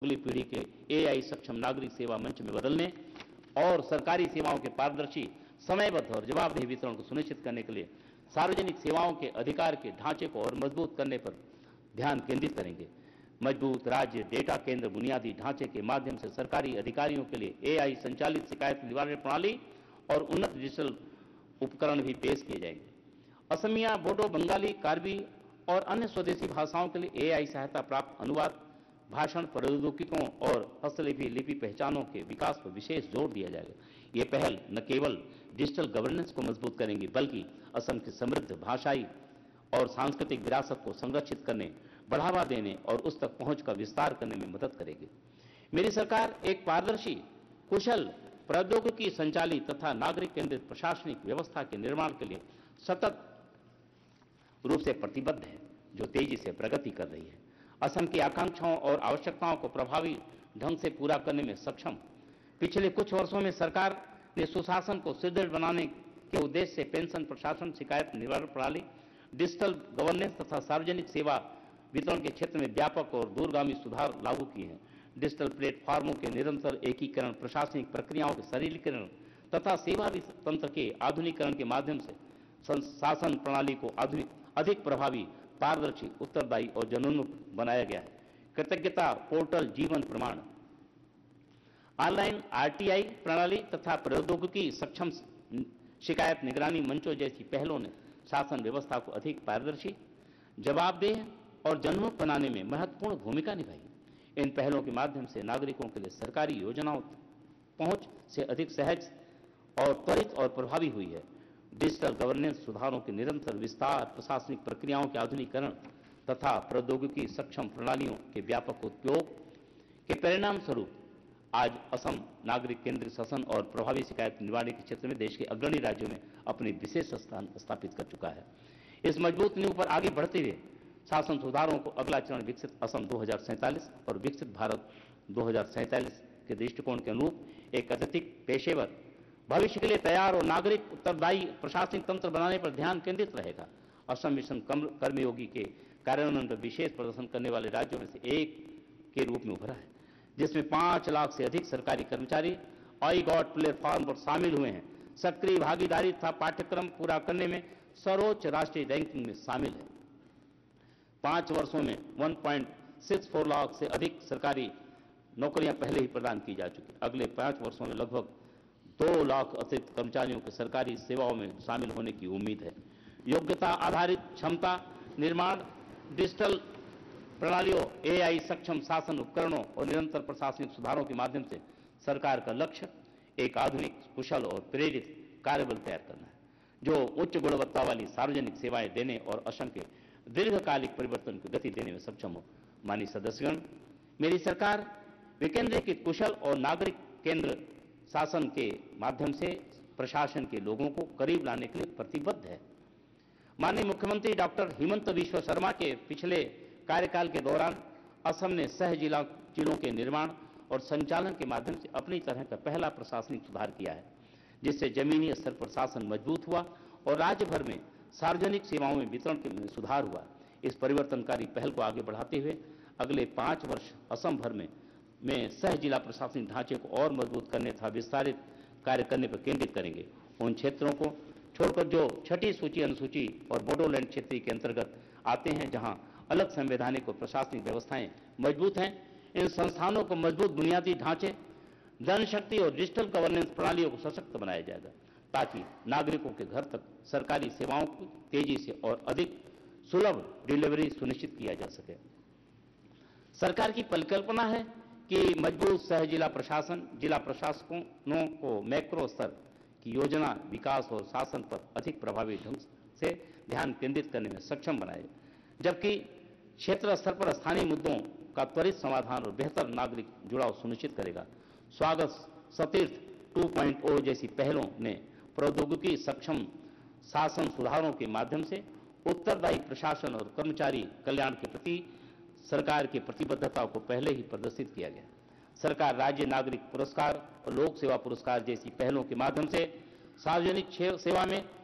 खुली पीढ़ी के एआई सक्षम नागरिक सेवा मंच में बदलने और सरकारी सेवाओं के पारदर्शी, समयबद्ध और जवाबदेह वितरण को सुनिश्चित करने के लिए सार्वजनिक सेवाओं के अधिकार के ढांचे को और मजबूत करने पर ध्यान केंद्रित करेंगे। मजबूत राज्य डेटा केंद्र बुनियादी ढांचे के माध्यम से सरकारी अधिकारियों के लिए एआई संचालित शिकायत निवारण प्रणाली और उन्नत डिजिटल उपकरण भी पेश किए जाएंगे। असमिया, बोडो, बंगाली, कार्बी और अन्य स्वदेशी भाषाओं के लिए एआई सहायता प्राप्त अनुवाद, भाषण प्रौद्योगिकियों और हस्तलिपि लिपि पहचानों के विकास पर विशेष जोर दिया जाएगा। ये पहल न केवल डिजिटल गवर्नेंस को मजबूत करेंगी बल्कि असम की समृद्ध भाषाई और सांस्कृतिक विरासत को संरक्षित करने, बढ़ावा देने और उस तक पहुंच का विस्तार करने में मदद करेगी। मेरी सरकार एक पारदर्शी, कुशल, प्रौद्योगिकी संचालित तथा नागरिक केंद्रित प्रशासनिक व्यवस्था के निर्माण के लिए सतत रूप से प्रतिबद्ध है, जो तेजी से प्रगति कर रही है। असम की आकांक्षाओं और आवश्यकताओं को प्रभावी ढंग से पूरा करने में सक्षम। पिछले कुछ वर्षों में सरकार ने सुशासन को सुदृढ़ बनाने के उद्देश्य से पेंशन प्रशासन, शिकायत निवारण प्रणाली, डिजिटल गवर्नेंस तथा सार्वजनिक सेवा वितरण के क्षेत्र में व्यापक और दूरगामी सुधार लागू किए हैं। डिजिटल प्लेटफॉर्मों के निरंतर एकीकरण, प्रशासनिक प्रक्रियाओं के सरलीकरण तथा सेवा तंत्र के आधुनिकीकरण के माध्यम से शासन प्रणाली को अधिक प्रभावी, पारदर्शी, उत्तरदायी और जनोन्मुख बनाया गया है। कृतज्ञता पोर्टल, जीवन प्रमाण, ऑनलाइन आरटीआई प्रणाली तथा प्रौद्योगिकी सक्षम शिकायत निगरानी मंचों जैसी पहलों ने शासन व्यवस्था को अधिक पारदर्शी, जवाबदेह और जनोन्मुख बनाने में महत्वपूर्ण भूमिका निभाई। इन पहलों के माध्यम से नागरिकों के लिए सरकारी योजनाओं पहुंच से अधिक सहज और त्वरित और प्रभावी हुई है। डिजिटल गवर्नेंस सुधारों के निरंतर विस्तार, प्रशासनिक प्रक्रियाओं के आधुनिकीकरण तथा प्रौद्योगिकी सक्षम प्रणालियों के व्यापक उपयोग के परिणाम स्वरूप आज असम नागरिक केंद्रित शासन और प्रभावी शिकायत निवारण के क्षेत्र में देश के अग्रणी राज्यों में अपनी विशेष स्थान स्थापित कर चुका है। इस मजबूत नींव पर आगे बढ़ते हुए शासन सुधारों को अगला चरण विकसित असम 2047 और विकसित भारत 2047 के दृष्टिकोण के अनुरूप एक अत्यधिक पेशेवर, भविष्य के लिए तैयार और नागरिक उत्तरदायी प्रशासनिक तंत्र बनाने पर ध्यान केंद्रित रहेगा। असम मिशन कर्मयोगी के कार्यान्वयन पर विशेष प्रदर्शन करने वाले राज्यों में से एक के रूप में उभरा है, जिसमें 5 लाख से अधिक सरकारी कर्मचारी आई गॉट प्लेटफॉर्म पर शामिल हुए हैं। सक्रिय भागीदारी तथा पाठ्यक्रम पूरा करने में सर्वोच्च राष्ट्रीय रैंकिंग में शामिल है। 5 वर्षों में 1.64 लाख से अधिक सरकारी नौकरियां पहले ही प्रदान की जा चुकी। अगले 5 वर्षों में लगभग 2 लाख अतिरिक्त कर्मचारियों के सरकारी सेवाओं में शामिल होने की उम्मीद है। योग्यता आधारित क्षमता निर्माण, डिजिटल प्रणालियों, एआई सक्षम शासन उपकरणों और निरंतर प्रशासनिक सुधारों के माध्यम से सरकार का लक्ष्य एक आधुनिक, कुशल और प्रेरित कार्यबल तैयार करना है, जो उच्च गुणवत्ता वाली सार्वजनिक सेवाएं देने और असम के दीर्घकालिक परिवर्तन को गति देने में सक्षम हो। माननीय सदस्यगण, मेरी सरकार विकेंद्रीकृत, कुशल और नागरिक केंद्र शासन के माध्यम से प्रशासन के लोगों को करीब लाने के लिए प्रतिबद्ध है। माननीय मुख्यमंत्री डॉक्टर हिमंत बिश्व शर्मा के पिछले कार्यकाल के दौरान असम ने सह जिलों के निर्माण और संचालन के माध्यम से अपनी तरह का पहला प्रशासनिक सुधार किया है, जिससे जमीनी स्तर पर शासन मजबूत हुआ और राज्य भर में सार्वजनिक सेवाओं में वितरण में सुधार हुआ। इस परिवर्तनकारी पहल को आगे बढ़ाते हुए अगले 5 वर्ष असम भर में सह जिला प्रशासनिक ढांचे को और मजबूत करने तथा विस्तारित कार्य करने पर केंद्रित करेंगे। उन क्षेत्रों को छोड़कर जो छठी सूची, अनुसूची और बोडोलैंड क्षेत्र के अंतर्गत आते हैं, जहां अलग संवैधानिक और प्रशासनिक व्यवस्थाएं मजबूत हैं, इन संस्थानों को मजबूत बुनियादी ढांचे, जनशक्ति और डिजिटल गवर्नेंस प्रणालियों को सशक्त बनाया जाएगा, ताकि नागरिकों के घर तक सरकारी सेवाओं को तेजी से और अधिक सुलभ डिलीवरी सुनिश्चित किया जा सके। सरकार की परिकल्पना है कि मजबूत सह जिला प्रशासन जिला प्रशासकों को मैक्रो स्तर की योजना, विकास और शासन पर अधिक प्रभावी ढंग से ध्यान केंद्रित करने में सक्षम बनाए, जबकि क्षेत्र स्तर पर स्थानीय मुद्दों का त्वरित समाधान और बेहतर नागरिक जुड़ाव सुनिश्चित करेगा। स्वागत सतीर्थ 2.0 जैसी पहलों ने प्रौद्योगिकी सक्षम शासन सुधारों के माध्यम से उत्तरदायी प्रशासन और कर्मचारी कल्याण के प्रति सरकार की प्रतिबद्धता को पहले ही प्रदर्शित किया गया। सरकार राज्य नागरिक पुरस्कार और लोक सेवा पुरस्कार जैसी पहलों के माध्यम से सार्वजनिक सेवा में